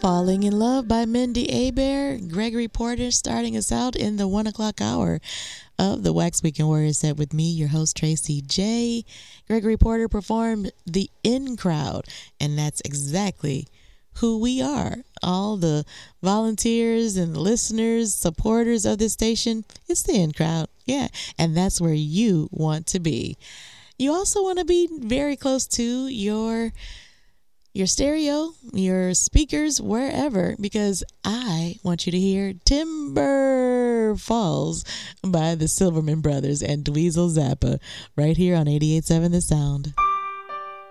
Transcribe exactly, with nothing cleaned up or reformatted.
Falling in Love by Mindy Abair, Gregory Porter starting us out in the one o'clock hour of the Wax Weekend Warrior set with me, your host, Tracy J. Gregory Porter performed The In Crowd, and that's exactly who we are. All the volunteers and listeners, supporters of this station, it's the In Crowd. Yeah, and that's where you want to be. You also want to be very close to your your stereo, your speakers, wherever, because I want you to hear Timber Falls by the Silverman Brothers and Dweezil Zappa right here on eighty-eight point seven The Sound.